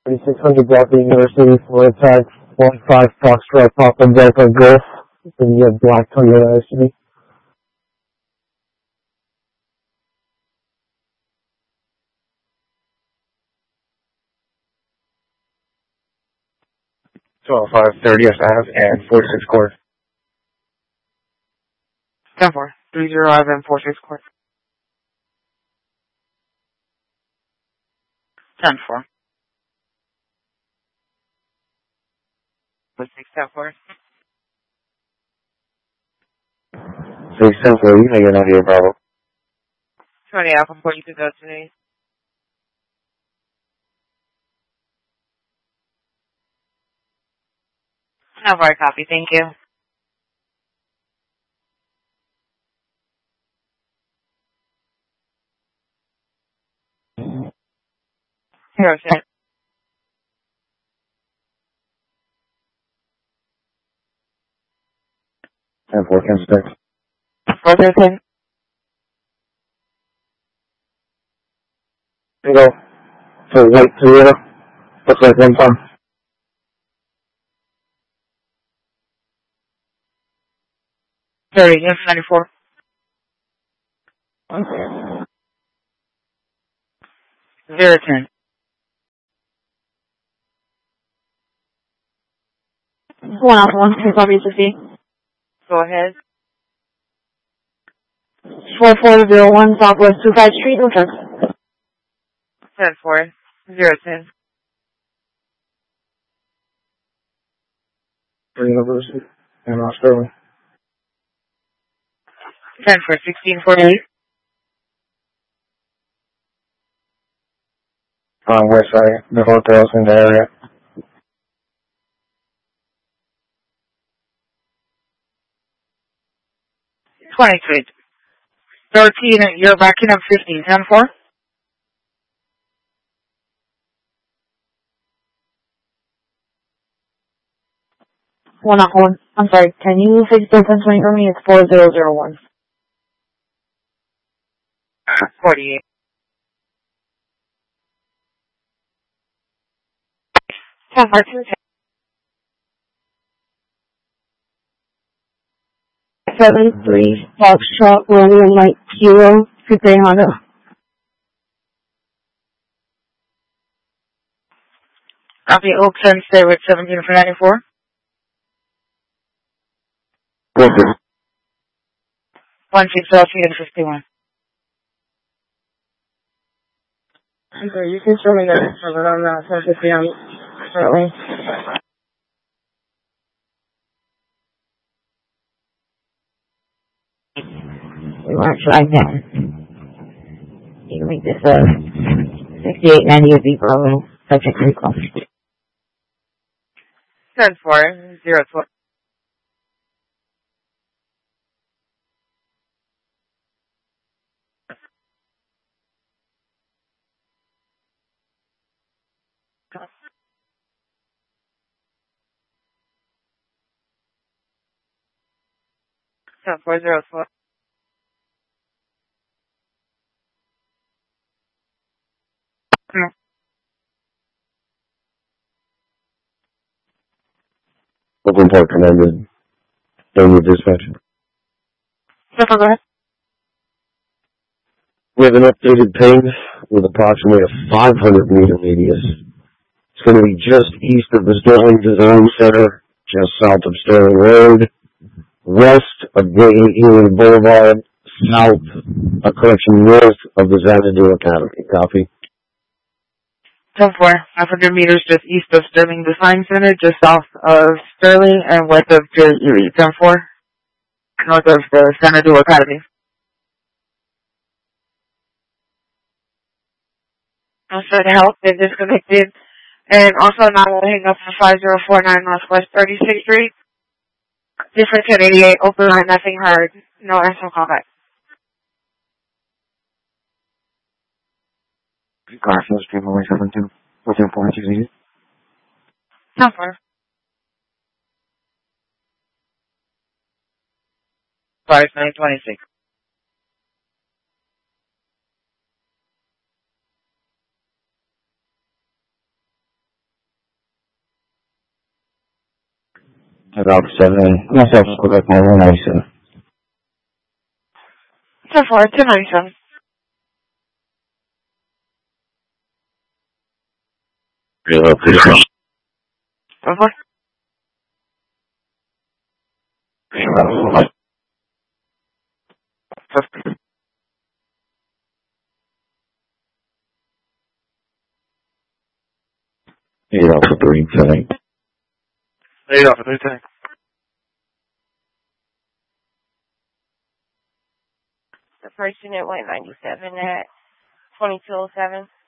3600 Delta University for attack 15 Foxtrot Papa Delta Golf in the Black Thunder SUV. So 530 Ave and 46 court. 10-4, 30 Ave and 46 court. 10-4. 6-10-4. 6-10-4, you know you're not here, Bravo. 20 Alpha 42 go today. No bar copy, thank you. Zero set. 10-4, Kansas City. 4-10. Go for white Toyota. Looks like 1 ton. 30, F94. 0-10. 1 Alpha 1, copy 60. Go ahead. 4401 Southwest 25 Street, no trucks. 10-4, 0-10. For University and Australia. 10-4, 1648. West side, the hotels in the area. 23. 13, you're backing up 15. 10-4. One Alpha 1. I'm sorry, can you fix the 1020 for me? It's 4001. 48. 10-4, 73 Foxtrot Romeo Mike Kilo, Coupe Honda. Copy Oak Sun, stay with 17 for 94. Good. 16 Chelsea and 51. I'm sorry, you can show me that but I'm not supposed to see them shortly. We weren't trying down. You can make this 6890 would be Bravo, subject recall. 10-4, 0-12. So 4-0-12. Open Port commanded. Don't need dispatch. So go ahead. We have an updated ping with approximately a 500 meter radius. It's going to be just east of the Sterling Design Center, just south of Sterling Road, west of Gateway Boulevard, north of the Xanadu Academy. Copy. 10-4, 500 meters just east of Sterling Design Center, just south of Sterling, and west of Erie. 10-4, north of the Xanadu Academy. I'm sorry to help, they're disconnected. And also now we'll hang up for 5049 Northwest 36th Street. Different 1088, open line, nothing heard. No answer callback. Garfield Street, 172. What's your point, you see? 10-4. 5926. About 7, myself, Quebec, 197. 10-4, 297. Hello, please. 10-4. Alpha 3, 10. 8 Alpha 3, 10. The first unit, White 97 at 2207.